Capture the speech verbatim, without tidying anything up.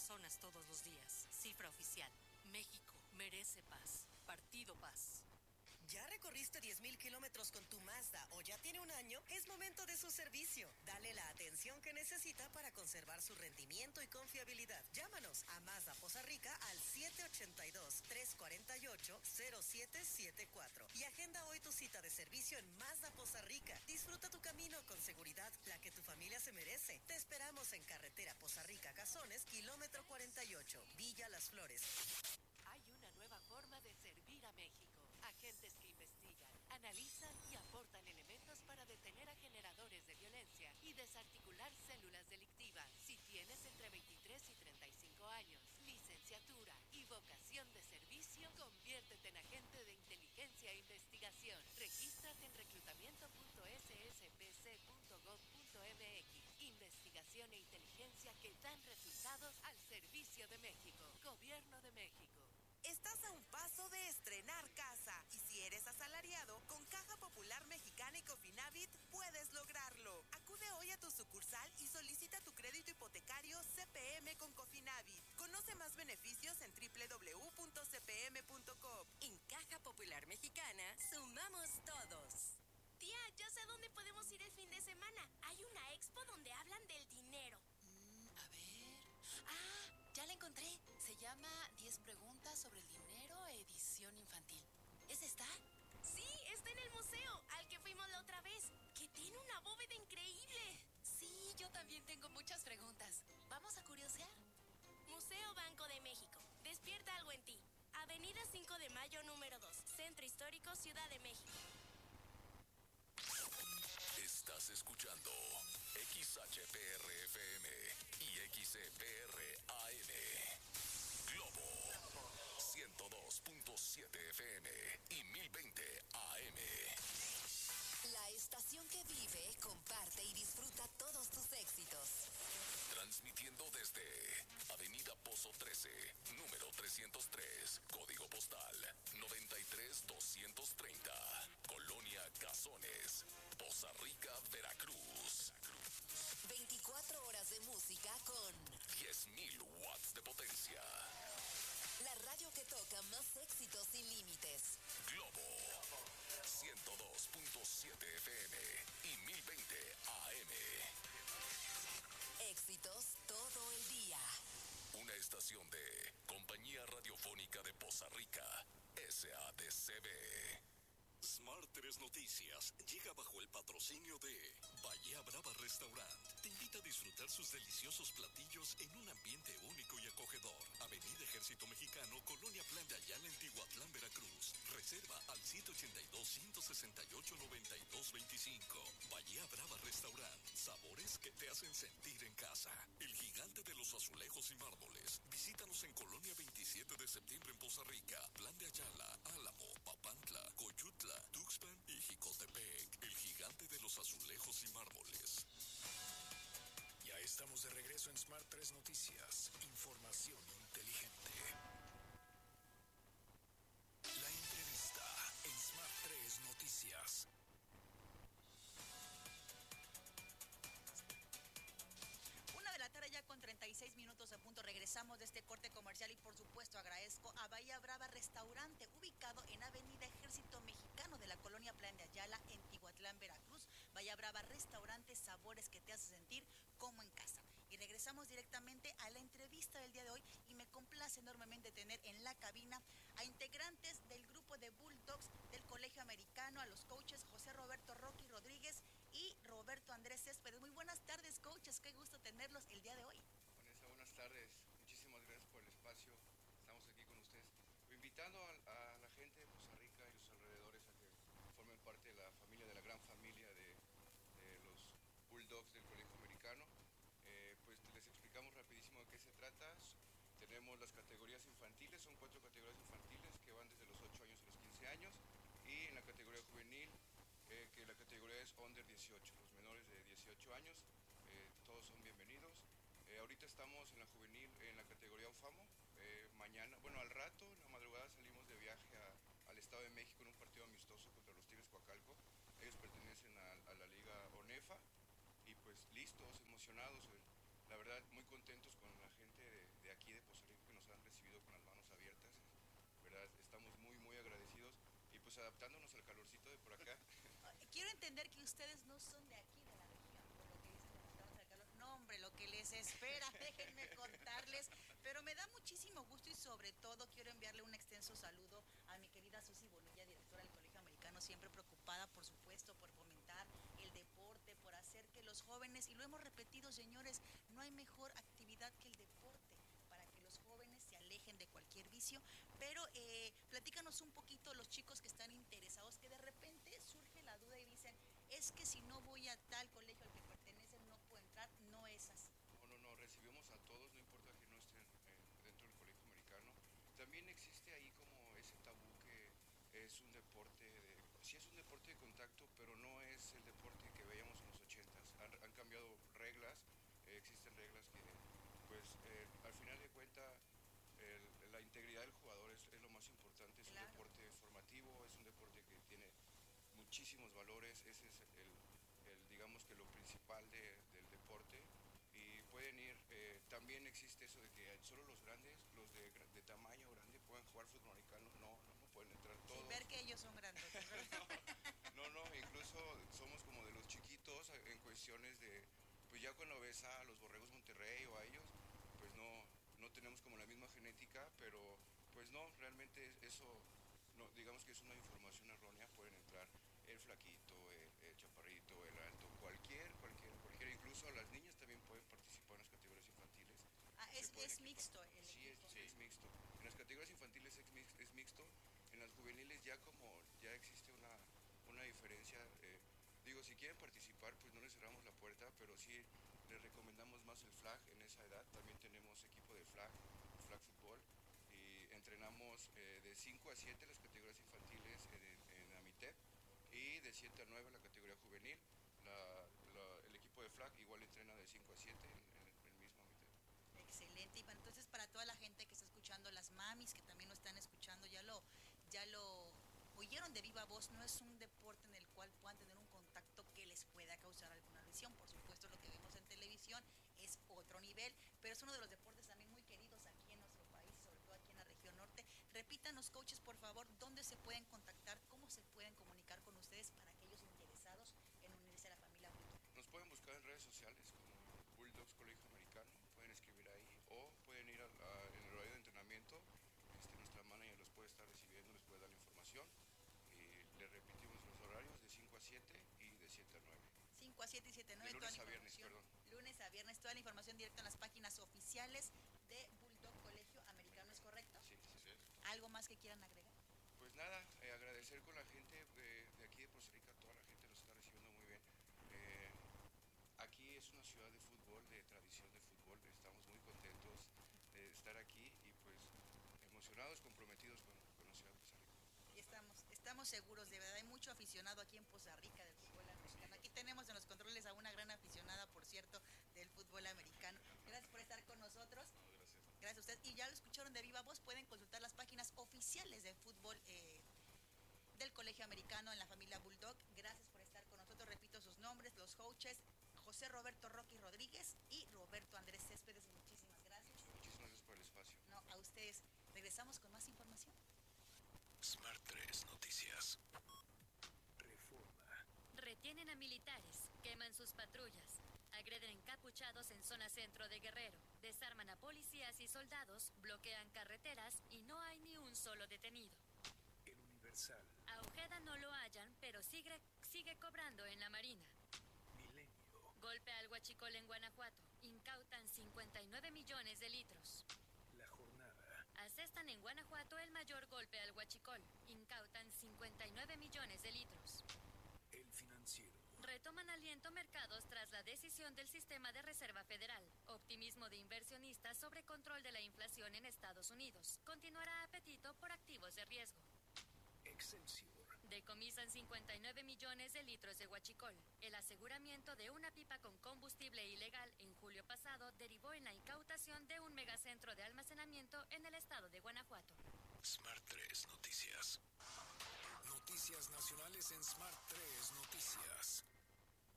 personas todos los días. Cifra oficial. México merece paz. Partido Paz. ¿Ya recorriste diez mil kilómetros con tu Mazda o ya tiene un año? Es momento de su servicio. Dale la atención que necesita para conservar su rendimiento y confiabilidad. Llámanos a Mazda Poza Rica al siete ocho dos, tres cuatro ocho, cero siete siete cuatro y agenda hoy tu cita de servicio en Mazda Poza Rica. Disfruta tu camino con seguridad, la que tu familia se merece. Te esperamos en carretera Poza Rica Cazones, kilómetro cuarenta y ocho, Villa Las Flores. Hay una nueva forma de servir a México. Agentes que investigan, analizan y aportan elementos para detener a generadores de violencia y desarticular células delictivas. Si tienes entre veintitrés y treinta y cinco años, licenciatura y vocación de servicio, conviértete en agente de inteligencia e investigación. Regístrate en reclutamiento punto s s p c punto gov punto m x. Investigación e inteligencia que dan resultados al servicio de México. Gobierno de México. Estás a un paso de estrenar casa y si eres asalariado, con Caja Popular Mexicana y Cofinavit puedes lograrlo. Acude hoy a tu sucursal y solicita tu crédito hipotecario C P M con Cofinavit. Conoce más beneficios en doble u doble u doble u punto c p m punto com. En Caja Popular Mexicana, sumamos todos. Tía, ya sé a dónde podemos ir el fin de semana. Hay una expo donde hablan del dinero. Mm, a ver... ¡Ah! Ya la encontré. Se llama diez preguntas sobre el dinero, edición infantil. ¿Ese está? Sí, está en el museo, al que fuimos la otra vez, que tiene una bóveda increíble. Sí, yo también tengo muchas preguntas. ¿Vamos a curiosear? Museo Banco de México. Despierta algo en ti. Avenida cinco de Mayo, número dos. Centro Histórico, Ciudad de México. Estás escuchando X H P R F M y X E P R A N. Globo ciento dos punto siete F M y mil veinte A M. La estación que vive, comparte y disfruta todos tus éxitos. Transmitiendo desde Avenida Pozo trece, número trescientos tres, código postal noventa y tres doscientos treinta, Colonia Cazones, Poza Rica, Veracruz. veinticuatro horas de música con diez mil watts de potencia. La radio que toca más éxitos sin límites. Globo ciento dos punto siete F M y mil veinte A M. Éxitos todo el día. Una estación de Compañía Radiofónica de Poza Rica, S A D C B. Smart tres Noticias llega bajo el patrocinio de Bahía Brava Restaurant. Te invita a disfrutar sus deliciosos platillos en un ambiente único y acogedor. Avenida Ejército Mexicano, Colonia Plan de Ayala, en Tihuatlán, Veracruz. Reserva al siete ocho dos, uno seis ocho, nueve dos dos cinco. Bahía Brava Restaurant. Sabores que te hacen sentir en casa. El gigante de los azulejos y mármoles. Visítanos en Colonia veintisiete de septiembre en Poza Rica, Plan de Ayala, Álamo, Papantla, Coyutla, Tuxpan y Jicotepec. El gigante de los azulejos y mármoles. Ya estamos de regreso en Smart tres Noticias. Información inteligente. La entrevista en Smart tres Noticias. Una de la tarde ya con treinta y seis minutos a punto. Regresamos de este corte comercial y por supuesto agradezco a Bahía Brava Restaurante, ubicado en Avenida Ejército Mexicano de la Colonia Plan de Ayala en Tihuatlán, Veracruz. Bahía Brava Restaurante, sabores que te hacen sentir como en casa. Y regresamos directamente a la entrevista del día de hoy y me complace enormemente tener en la cabina a integrantes del grupo de Bulldogs del Colegio Americano, a los coaches José Roberto Rocky Rodríguez y Roberto Andrés Céspedes. Muy buenas tardes, coaches, qué gusto tenerlos el día de hoy. Vanessa, buenas tardes, muchísimas gracias por el espacio, estamos aquí con ustedes, invitando a, a la gente de Poza Rica y los alrededores a que formen parte de la familia, de la gran familia de, de los Bulldogs del Colegio Americano. Eh, pues les explicamos rapidísimo de qué se trata. Tenemos las categorías infantiles, son cuatro categorías infantiles que van desde los ocho años a los quince años, y en la categoría juvenil, eh, que la categoría es under dieciocho, los menores de dieciocho años, eh, todos son bienvenidos. Eh, ahorita estamos en la juvenil, en la categoría UFAMO. Eh, mañana, bueno, al rato, en la madrugada salimos de viaje a, al Estado de México en un partido amistoso contra los Tigres Coacalco. Ellos pertenecen a, a la Liga ONEFA y pues listos, emocionados, eh, la verdad muy contentos con la gente de, de aquí aquí de Poza Rica que nos han recibido con las manos abiertas, ¿verdad? Estamos muy, muy agradecidos y pues adaptándonos al calorcito de por acá. Quiero entender que ustedes no son de aquí, de la región, por lo que dicen de adaptarnos al calor. No, hombre, lo que les espera, déjenme contarles. Pero me da muchísimo gusto y sobre todo quiero enviarle un extenso saludo a mi querida Susi Bonilla, directora del Colegio Americano, siempre preocupada, por supuesto, por fomentar el deporte, por hacer que los jóvenes, y lo hemos repetido, señores, no hay mejor actividad que el deporte para que los jóvenes se alejen de cualquier vicio. Pero eh, platícanos un poquito los chicos que están interesados, que de repente surge la duda y dicen, es que si no voy a tal colegio al que pertenecen no puedo entrar. No es así. No, no, no, recibimos a todos, no importa que no estén eh, dentro del Colegio Americano. También existe ahí como ese tabú que es un deporte, de, sí es un deporte de contacto, pero no es el deporte que veíamos en los ochentas. Han, han cambiado reglas, eh, existen reglas que, pues, eh, al final de cuentas, el, la integridad del jugador es, es lo más importante. Es claro. Un deporte formativo, es un deporte que tiene muchísimos valores, ese es el, el digamos que lo principal de, del deporte. Y pueden ir, eh, también existe eso de que solo los grandes, los de, de tamaño grande pueden jugar fútbol americano. No, no, no pueden entrar todos. Sin ver que ellos son grandes. no, no, no, incluso somos como de los chiquitos en cuestiones de, pues ya cuando ves a los Borregos Monterrey o a ellos, pues no, no tenemos como la misma genética, pero pues no, realmente eso, no, digamos que es una información errónea. Pueden entrar el flaquito, el, el chaparrito, el alto, cualquier, cualquier, cualquier, incluso las niñas también pueden participar en las categorías infantiles. Ah, es, es mixto el Sí, es, equipo. sí, es mixto. En las categorías infantiles es, mix, es mixto, en las juveniles ya como, ya existe una, una diferencia, eh, digo, si quieren participar, pues no les cerramos la puerta, pero sí les recomendamos más el flag en esa edad. También tenemos equipo de flag, flag fútbol, y entrenamos eh, de cinco a siete las categorías infantiles en, en, en Amitep, y de siete a nueve la categoría juvenil. La, la, el equipo de flag igual entrena de cinco a siete en, en el, el mismo Amitep. Excelente. Y bueno, entonces para toda la gente que está escuchando, las mamis que también lo están escuchando, ya lo, ya lo oyeron de viva voz, no es un deporte en el cual puedan tener un contacto que les pueda causar alguna lesión. Por supuesto, lo que vemos en televisión es otro nivel, pero es uno de los deportes también muy queridos aquí en nuestro país, sobre todo aquí en la región norte. Repítanos, coaches, por favor, dónde se pueden contactar, cómo se pueden comunicar con ustedes para aquellos interesados en unirse a la familia Bulldog. Nos pueden buscar en redes sociales como Bulldogs Colegio Americano, pueden escribir ahí o pueden ir a, a, en el horario de entrenamiento. Este, nuestra manager los puede estar recibiendo, les puede dar la información. Y les repetimos los horarios de cinco a siete y de siete a nueve. cinco a siete y siete a nueve, de lunes toda la a viernes, perdón. Lunes a viernes, toda la información directa en las páginas oficiales de Bulldog Colegio Americano, ¿es correcto? Sí, sí, sí. ¿Algo más que quieran agregar? Pues nada, eh, agradecer con la gente de, de aquí de Poza Rica, toda la gente nos está recibiendo muy bien. Eh, aquí es una ciudad de fútbol, de tradición de fútbol, estamos muy contentos de estar aquí y pues emocionados, comprometidos con, con la ciudad de Poza Rica. Y estamos, estamos seguros, de verdad, hay mucho aficionado aquí en Poza Rica del fútbol americano. Aquí tenemos en los controles a una gran aficionada, por cierto, del fútbol americano. Gracias por estar con nosotros. No, gracias. Gracias a ustedes. Y ya lo escucharon de viva voz, pueden consultar las páginas oficiales de fútbol eh, del Colegio Americano en la familia Bulldog. Gracias por estar con nosotros. Repito sus nombres, los coaches, José Roberto Rocky Rodríguez y Roberto Andrés Céspedes. Muchísimas gracias. Muchísimas gracias por el espacio. No, a ustedes. Regresamos con más información. Smart tres Noticias. Reforma. Retienen a militares, queman sus patrullas, agreden encapuchados en zona centro de Guerrero, desarman a policías y soldados, bloquean carreteras y no hay ni un solo detenido. El Universal. A Ojeda no lo hallan, pero sigue, sigue cobrando en la Marina. Milenio. Golpe al huachicol en Guanajuato, incautan cincuenta y nueve millones de litros. La Jornada. Asestan en Guanajuato el mayor golpe al huachicol, incautan cincuenta y nueve millones de litros. El Financiero. Retoman aliento mercados tras la decisión del Sistema de Reserva Federal. Optimismo de inversionistas sobre control de la inflación en Estados Unidos. Continuará apetito por activos de riesgo. Excelsior. Decomisan cincuenta y nueve millones de litros de huachicol. El aseguramiento de una pipa con combustible ilegal en julio pasado derivó en la incautación de un megacentro de almacenamiento en el estado de Guanajuato. Smart tres Noticias. Noticias nacionales en Smart tres Noticias.